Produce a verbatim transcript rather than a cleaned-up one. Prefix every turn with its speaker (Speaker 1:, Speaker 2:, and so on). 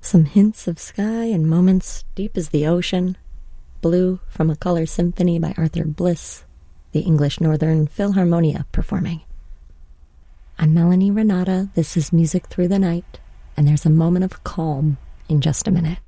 Speaker 1: Some hints of sky and moments deep as the ocean. Blue from A Color Symphony by Arthur Bliss, the English Northern Philharmonia performing. I'm Melanie Renata. This is Music Through the Night, and there's a moment of calm in just a minute.